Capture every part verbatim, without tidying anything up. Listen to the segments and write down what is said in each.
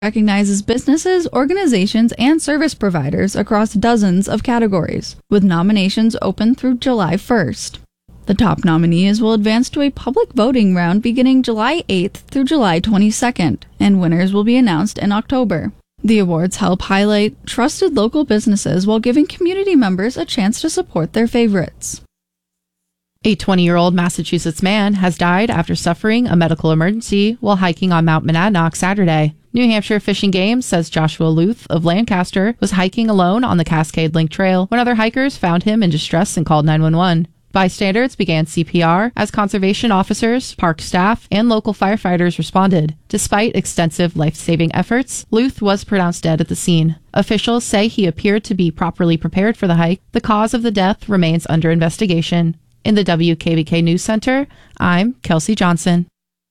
recognizes businesses, organizations, and service providers across dozens of categories, with nominations open through July first. The top nominees will advance to a public voting round beginning July eighth through July twenty-second, and winners will be announced in October. The awards help highlight trusted local businesses while giving community members a chance to support their favorites. A twenty-year-old Massachusetts man has died after suffering a medical emergency while hiking on Mount Monadnock Saturday. New Hampshire Fish and Game says Joshua Luth of Lancaster was hiking alone on the Cascade Link Trail when other hikers found him in distress and called nine one one. Bystanders began C P R as conservation officers, park staff, and local firefighters responded. Despite extensive life-saving efforts, Luth was pronounced dead at the scene. Officials say he appeared to be properly prepared for the hike. The cause of the death remains under investigation. In the W K B K News Center, I'm Kelsey Johnson.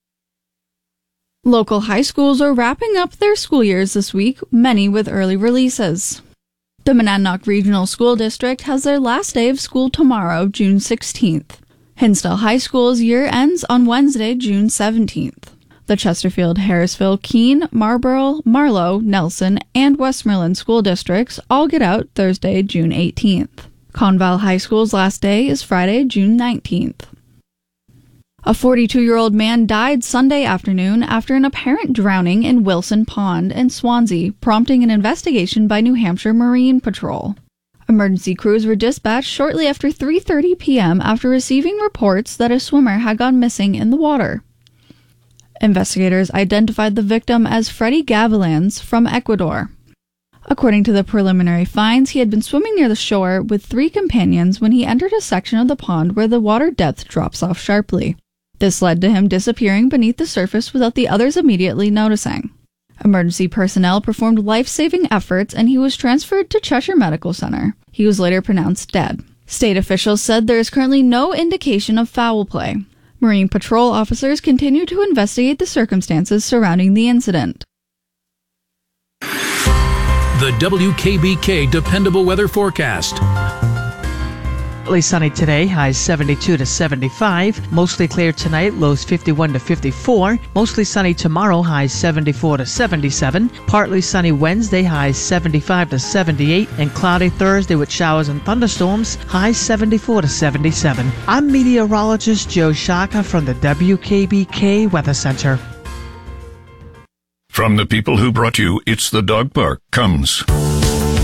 Local high schools are wrapping up their school years this week, many with early releases. The Monadnock Regional School District has their last day of school tomorrow, June sixteenth. Hinsdale High School's year ends on Wednesday, June seventeenth. The Chesterfield, Harrisville, Keene, Marlborough, Marlow, Nelson, and Westmoreland school districts all get out Thursday, June eighteenth. Conval High School's last day is Friday, June nineteenth. A forty-two-year-old man died Sunday afternoon after an apparent drowning in Wilson Pond in Swansea, prompting an investigation by New Hampshire Marine Patrol. Emergency crews were dispatched shortly after three thirty p.m. after receiving reports that a swimmer had gone missing in the water. Investigators identified the victim as Freddie Gavilans from Ecuador. According to the preliminary finds, he had been swimming near the shore with three companions when he entered a section of the pond where the water depth drops off sharply. This led to him disappearing beneath the surface without the others immediately noticing. Emergency personnel performed life-saving efforts and he was transferred to Cheshire Medical Center. He was later pronounced dead. State officials said there is currently no indication of foul play. Marine Patrol officers continue to investigate the circumstances surrounding the incident. The W K B K Dependable Weather Forecast. Partly sunny today, highs seventy-two to seventy-five. Mostly clear tonight, lows fifty-one to fifty-four. Mostly sunny tomorrow, highs seventy-four to seventy-seven. Partly sunny Wednesday, highs seventy-five to seventy-eight. And cloudy Thursday with showers and thunderstorms, highs seventy-four to seventy-seven. I'm meteorologist Joe Shaka from the W K B K Weather Center. From the people who brought you It's the Dog Park comes